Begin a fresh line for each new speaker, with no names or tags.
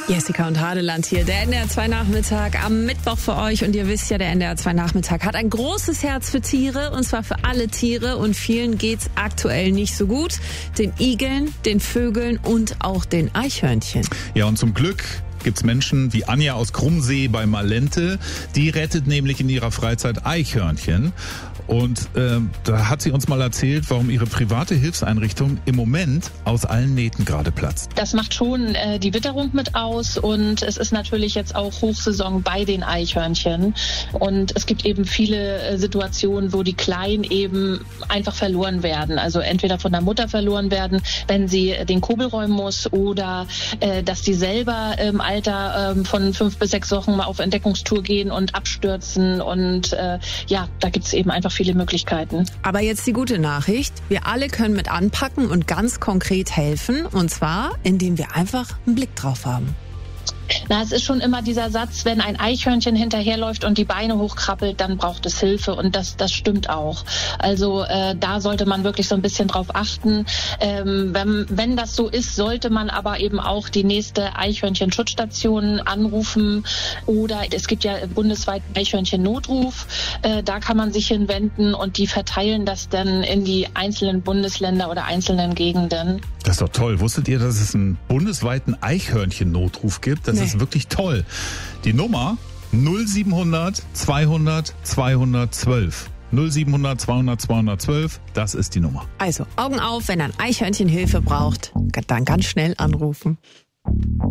Jessica und Hadeland hier, der NDR 2 Nachmittag am Mittwoch für euch. Und ihr wisst ja, der NDR 2 Nachmittag hat ein großes Herz für Tiere, und zwar für alle Tiere. Und vielen geht's aktuell nicht so gut. Den Igeln, den Vögeln und auch den Eichhörnchen.
Ja, und zum Glück gibt's Menschen wie Anja aus Krummsee bei Malente. Die rettet nämlich in ihrer Freizeit Eichhörnchen. Und da hat sie uns mal erzählt, warum ihre private Hilfseinrichtung im Moment aus allen Nähten gerade platzt.
Das macht schon die Witterung mit aus, und es ist natürlich jetzt auch Hochsaison bei den Eichhörnchen. Und es gibt eben viele Situationen, wo die Kleinen eben einfach verloren werden. Also entweder von der Mutter verloren werden, wenn sie den Kobel räumen muss, oder dass die selber im Alter von 5 bis 6 Wochen mal auf Entdeckungstour gehen und abstürzen. Und da gibt es eben einfach viele Möglichkeiten.
Aber jetzt die gute Nachricht. Wir alle können mit anpacken und ganz konkret helfen. Und zwar, indem wir einfach einen Blick drauf haben.
Es ist schon immer dieser Satz, wenn ein Eichhörnchen hinterherläuft und die Beine hochkrabbelt, dann braucht es Hilfe, und das stimmt auch. Also da sollte man wirklich so ein bisschen drauf achten. Wenn das so ist, sollte man aber eben auch die nächste Eichhörnchen-Schutzstation anrufen, oder es gibt ja bundesweit Eichhörnchen-Notruf. Da kann man sich hinwenden, und die verteilen das dann in die einzelnen Bundesländer oder einzelnen Gegenden.
Das ist doch toll. Wusstet ihr, dass es einen bundesweiten Eichhörnchen-Notruf gibt? Das ist wirklich toll. Die Nummer 0700 200 212. 0700 200 212, das ist die Nummer.
Also Augen auf, wenn ein Eichhörnchen Hilfe braucht, dann ganz schnell anrufen.